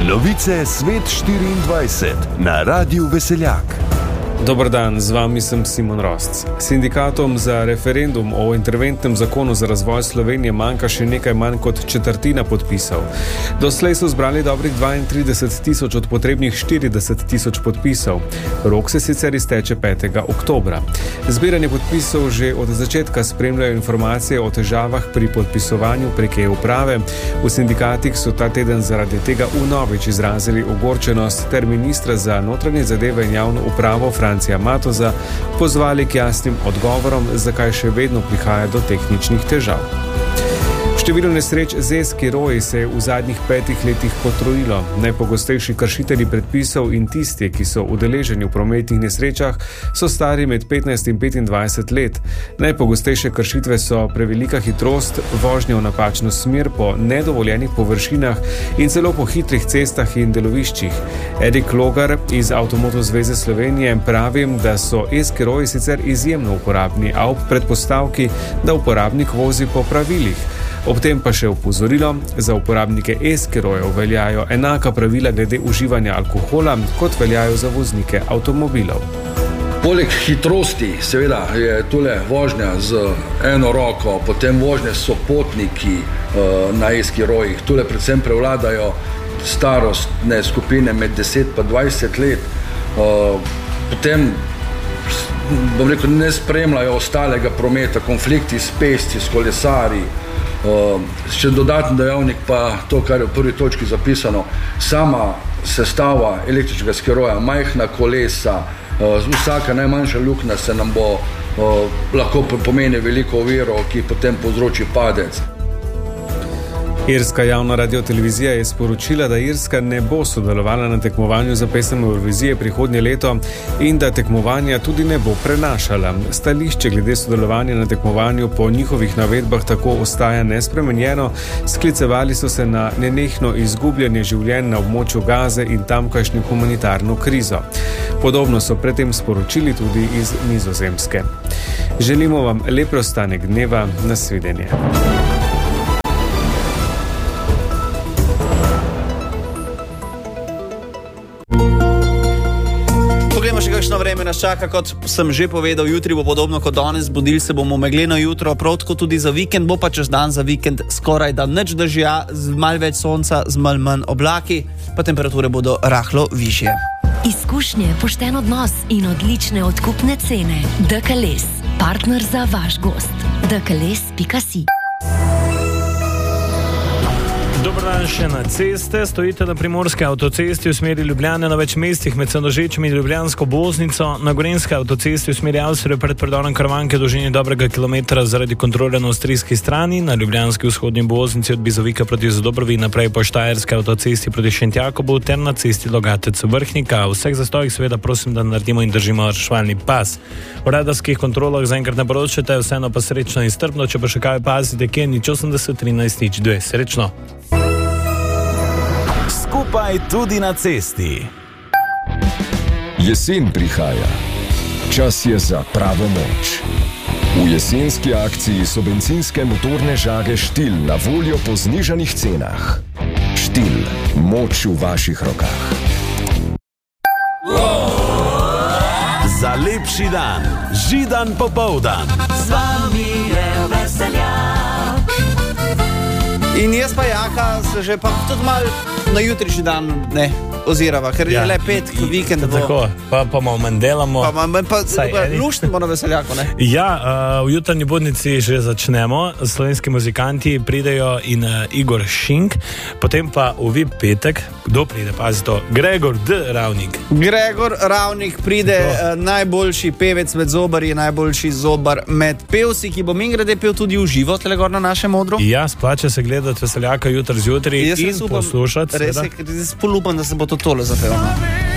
Novice Svet 24 na Radiu Veseljak. Dober dan, z vami sem Simon Rosc. Sindikatom za referendum o interventnem zakonu za razvoj Slovenije manjka še nekaj manj kot četrtina podpisov. Doslej so zbrali dobrih 32.000 od potrebnih 40.000 podpisov. Rok se sicer izteče 5. oktobra. Zbiranje podpisov že od začetka spremljajo informacije o težavah pri podpisovanju prek e-uprave. V sindikatih so ta teden zaradi tega vnovič izrazili ogorčenost ter ministra za notranje zadeve in javno upravo Francija Matoza pozvali k jasnim odgovorom, zakaj še vedno prihaja do tehničnih težav. Število nesreč z e-skiroji se je v zadnjih 5 letih potrojilo. Najpogostejši kršitelji predpisov in tisti, ki so udeleženi v prometnih nesrečah, so stari med 15 in 25 let. Najpogostejše kršitve so prevelika hitrost, vožnja v napačno smer po nedovoljenih površinah in celo po hitrih cestah in deloviščih. Erik Logar iz Avtomoto zveze Slovenije pravi, da so e-skiroji sicer izjemno uporabni, a ob predpostavki, da uporabnik vozi po pravilih. Ob tem pa še opozorilo, za uporabnike e-skirojev veljajo enaka pravila glede uživanja alkohola, kot veljajo za voznike avtomobilov. Poleg hitrosti, seveda, je tule vožnja z eno roko, potem vožnje s sopotniki na e-skirojih. Tule predvsem prevladajo starostne skupine med 10 pa 20 let. Potem, bom rekel, ne spremljajo ostalega prometa, konflikti s pešci, s kolesarji. Še dodatni dejavnik pa to, kar je v prvi točki zapisano, sama sestava električnega skiroja, majhna kolesa, vsaka najmanjša luknja se nam bo lahko pomeni veliko oviro, ki potem povzroči padec. Irska javna radiotelevizija je sporočila, da Irska ne bo sodelovala na tekmovanju za pesem Evrovizije prihodnje leto in da tekmovanja tudi ne bo prenašala. Stališče glede sodelovanja na tekmovanju po njihovih navedbah tako ostaja nespremenjeno. Sklicevali so se na nenehno izgubljanje življenj na območju Gaze in tamkajšnjo humanitarno krizo. Podobno so predtem sporočili tudi iz Nizozemske. Želimo vam lep preostanek dneva, nasvidenje. Še kakšno vreme nas čaka, kot sem že povedal, jutri bo podobno kot danes, budili se bomo megleno jutro, prav tako tudi za vikend, bo pa čez dan za vikend skoraj da nič dežja, z malo več sonca, z malo manj oblaki, pa temperature bodo rahlo višje. Izkušnje, pošten odnos in odlične odkupne cene. DKLS, partner za vaš gost. DKLS.si. Dober dan še na ceste. Stojite na primorske avtocesti v smeri Ljubljane na več mestih med Sendožečem in Ljubljansko obvoznico. Na gorenjske avtocesti v smeri Avstrije pred predorom Karavanke v dolžini dobrega kilometra zaradi kontrole na avstrijski strani. Na ljubljanski vzhodni obvoznici od Bizovika proti Zadobrovi naprej po štajerske avtocesti proti Šentjakobu ter na cesti Logatec-Vrhnika. V vseh zastojih seveda prosim, da naredimo in držimo reševalni pas. V radarskih kontrolah zaenkrat ne poročate, vseeno pa srečno in strpno, če pa še kaj pazite, kje nič 80 13 nič 2. Srečno. Skupaj tudi na cesti. Jesen prihaja. Čas je za pravo moč. V jesenski akciji so bencinske motorne žage Štil na voljo po znižanih cenah. Štil. Moč v vaših rokah. Za lepši dan. Židan popoldan. Z vami je Veseljak. In jaz pa Jaka se že pa tudi malo na jutrišnji dan ne ozirava, ker je le petk, vikend bo. Tako, pa malo manj delamo. Pa luštimo na Veseljaku, ne? Ja, v jutarnji budnici že začnemo. Slovenski muzikanti pridejo in Igor Šink, potem pa v VIP petek, kdo pride, pazi to, Gregor D. Ravnik. Gregor Ravnik pride, najboljši pevec med zobarji, najboljši zobar med pevci, ki bo mingrede pel tudi v živo, tele gor na našem odru. Ja, splača se gledati Veseljaka jutri zjutraj in poslušati. Res je, upam, da se bo to tole zapevalo.